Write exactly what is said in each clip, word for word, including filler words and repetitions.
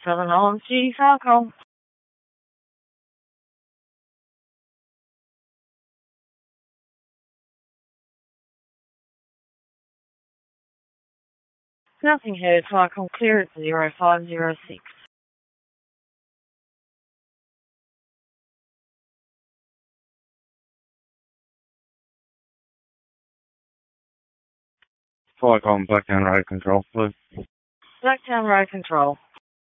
Southern Highlands Duty Falcon. Nothing heard. Falcon clear at zero five zero six. Falcon, Blacktown Road Control, please. Blacktown Road Control.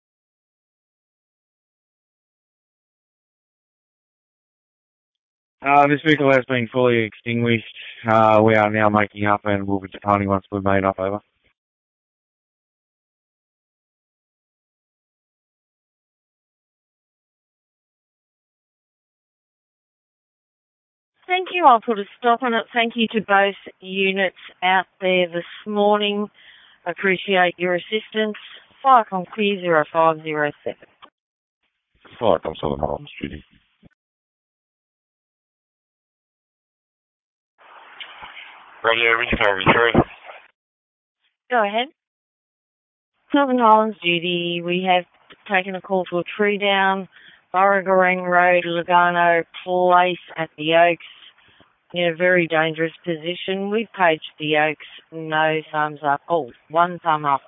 Uh, this vehicle has been fully extinguished. Uh, we are now making up and we'll be departing once we've made up, over. Thank you. I'll put a stop on it. Thank you to both units out there this morning. Appreciate your assistance. Falcon clear zero five zero seven. Falcon, Southern Highlands Duty. Radio, Windsor Carby three. Go ahead. Southern Highlands Duty, we have taken a call to a tree down, Burragorang Road, Lugano Place at the Oaks, in a very dangerous position. We've paged the Oaks, no thumbs up. Oh, one thumb up.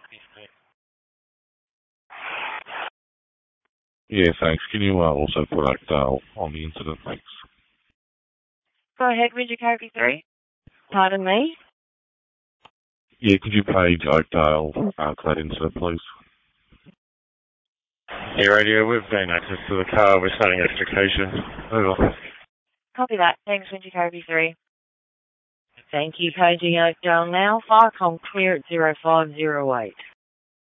Yeah, thanks. Can you uh, also put Oakdale on the incident, thanks? Go ahead, Windsor Carby three. Pardon me? Yeah, could you page Oakdale uh, to that incident, please? Yeah, radio, we've gained access to the car. We're starting extrication. Over. Copy that. Thanks, Windsor Carby three. Thank you, paging Oakdale now. Falcon clear at zero five zero eight.